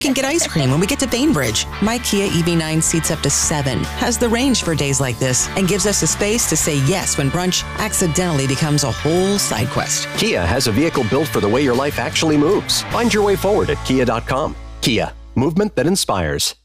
can get ice cream when we get to Bainbridge. My Kia EV9 seats up to 7, has the range for days like this, and gives us the space to say yes when brunch accidentally becomes a whole side quest. Kia has a vehicle built for the way your life actually moves. Find your way forward at kia.com. Kia, movement that inspires.